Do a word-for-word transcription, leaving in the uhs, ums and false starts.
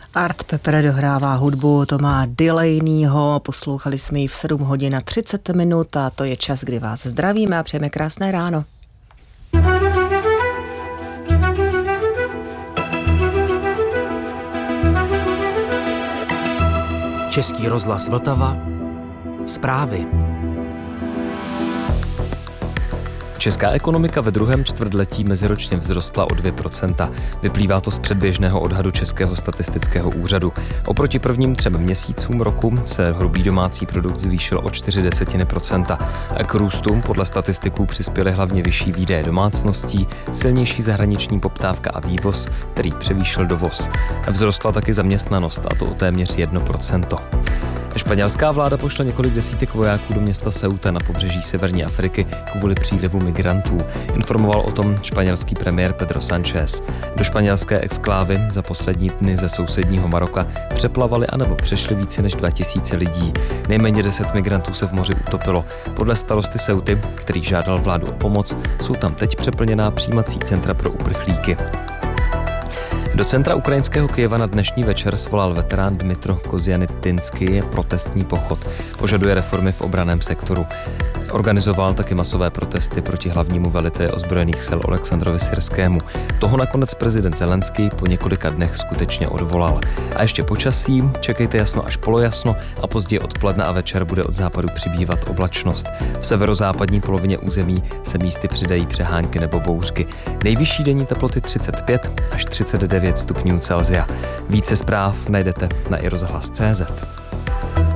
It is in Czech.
Art Pepper dohrává hudbu Toma Delaneyho, poslouchali jsme ji v sedm hodin a třicet minut a to je čas, kdy vás zdravíme a přejeme krásné ráno. Český rozhlas Vltava. Zprávy. Česká ekonomika ve druhém čtvrtletí meziročně vzrostla o dvě procenta. Vyplývá to z předběžného odhadu Českého statistického úřadu. Oproti prvním třem měsícům roku se hrubý domácí produkt zvýšil o čtyři desetiny procenta. K růstu podle statistiků přispěly hlavně vyšší výdaje domácností, silnější zahraniční poptávka a vývoz, který převýšil dovoz. Vzrostla taky zaměstnanost, a to o téměř jedno procento. Španělská vláda pošle několik desítek vojáků do města Ceuta na pobřeží severní Afriky kvůli přílivu migrantů. Informoval o tom španělský premiér Pedro Sánchez. Do španělské exklávy za poslední dny ze sousedního Maroka přeplavali anebo přešli více než dva tisíce lidí. Nejméně deset migrantů se v moři utopilo. Podle starosty Ceuty, který žádal vládu o pomoc, jsou tam teď přeplněná přijímací centra pro uprchlíky. Do centra ukrajinského Kyjeva na dnešní večer svolal veterán Dmytro Kozjanitynskyj protestní pochod. Požaduje reformy v obranném sektoru. Organizoval taky masové protesty proti hlavnímu veliteli ozbrojených sil Oleksandrovi Syrskému. Toho nakonec prezident Zelenský po několika dnech skutečně odvolal. A ještě počasí, čekejte jasno až polojasno a později odpoledne a večer bude od západu přibývat oblačnost. V severozápadní polovině území se místy přidají přehánky nebo bouřky. Nejvyšší denní teploty třicet pět až třicet devět stupňů Celsia. Více zpráv najdete na i rozhlas tečka cé zet.